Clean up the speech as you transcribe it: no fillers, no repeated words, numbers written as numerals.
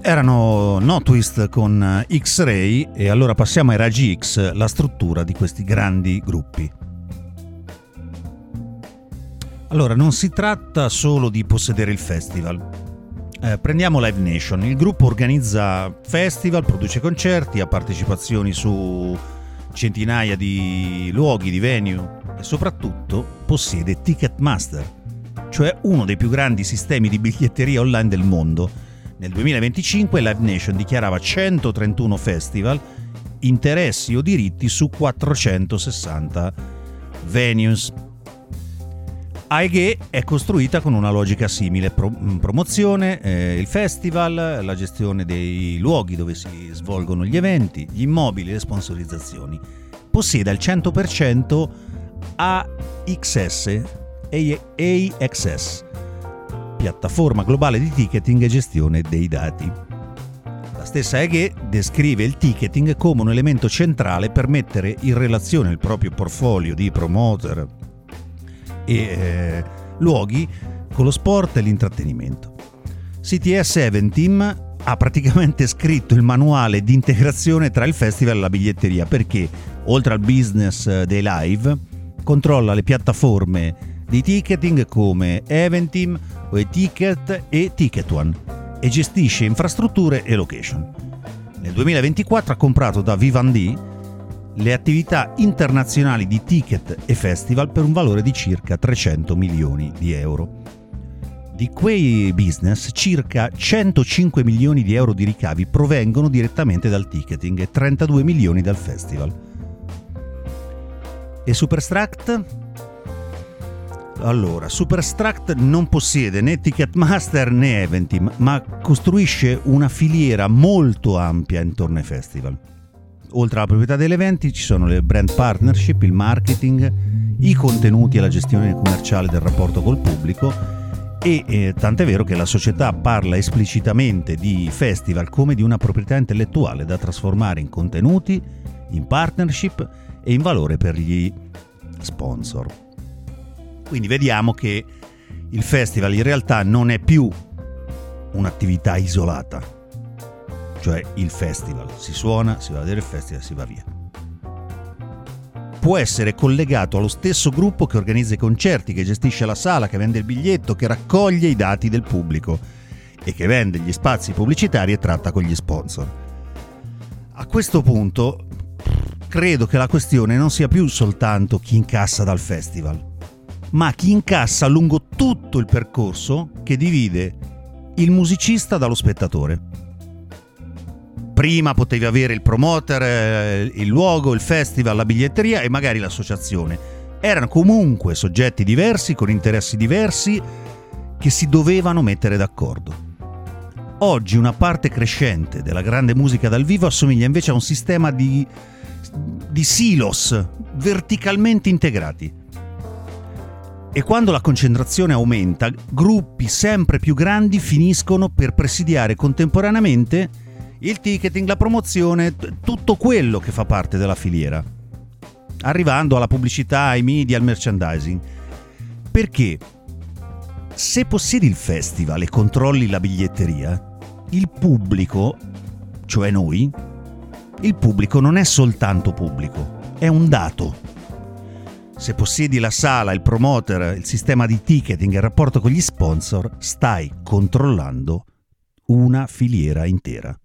Erano No Twist con X-Ray, e allora passiamo ai raggi X, la struttura di questi grandi gruppi. Allora, non si tratta solo di possedere il festival. Prendiamo Live Nation. Il gruppo organizza festival, produce concerti, ha partecipazioni su centinaia di luoghi, di venue, e soprattutto possiede Ticketmaster, cioè uno dei più grandi sistemi di biglietteria online del mondo. Nel 2025 Live Nation dichiarava 131 festival, interessi o diritti su 460 venues. AEG è costruita con una logica simile: promozione, il festival, la gestione dei luoghi dove si svolgono gli eventi, gli immobili, le sponsorizzazioni. Possiede al 100% AXS, piattaforma globale di ticketing e gestione dei dati. La stessa AEG descrive il ticketing come un elemento centrale per mettere in relazione il proprio portfolio di promoter e luoghi con lo sport e l'intrattenimento. CTS Event Team ha praticamente scritto il manuale di integrazione tra il festival e la biglietteria, perché oltre al business dei live controlla le piattaforme di ticketing come Eventim, Ticket e Ticket One e gestisce infrastrutture e location. Nel 2024 ha comprato da Vivendi le attività internazionali di ticket e festival per un valore di circa 300 milioni di euro. Di quei business, circa 105 milioni di euro di ricavi provengono direttamente dal ticketing e 32 milioni dal festival. E Superstruct? Allora, Superstruct non possiede né Ticketmaster né Eventim, ma costruisce una filiera molto ampia intorno ai festival. Oltre alla proprietà degli eventi ci sono le brand partnership, il marketing, i contenuti e la gestione commerciale del rapporto col pubblico, e tant'è vero che la società parla esplicitamente di festival come di una proprietà intellettuale da trasformare in contenuti, in partnership e in valore per gli sponsor. Quindi vediamo che il festival in realtà non è più un'attività isolata, cioè il festival si suona, si va a vedere il festival, si va via. Può essere collegato allo stesso gruppo che organizza i concerti, che gestisce la sala, che vende il biglietto, che raccoglie i dati del pubblico e che vende gli spazi pubblicitari e tratta con gli sponsor. A questo punto credo che la questione non sia più soltanto chi incassa dal festival, ma chi incassa lungo tutto il percorso che divide il musicista dallo spettatore. Prima potevi avere il promoter, il luogo, il festival, la biglietteria e magari l'associazione. Erano comunque soggetti diversi, con interessi diversi, che si dovevano mettere d'accordo. Oggi una parte crescente della grande musica dal vivo assomiglia invece a un sistema di silos verticalmente integrati. E quando la concentrazione aumenta, gruppi sempre più grandi finiscono per presidiare contemporaneamente il ticketing, la promozione, tutto quello che fa parte della filiera, arrivando alla pubblicità, ai media, al merchandising. Perché se possiedi il festival e controlli la biglietteria, il pubblico, cioè noi, il pubblico non è soltanto pubblico, è un dato. Se possiedi la sala, il promoter, il sistema di ticketing e il rapporto con gli sponsor, stai controllando una filiera intera.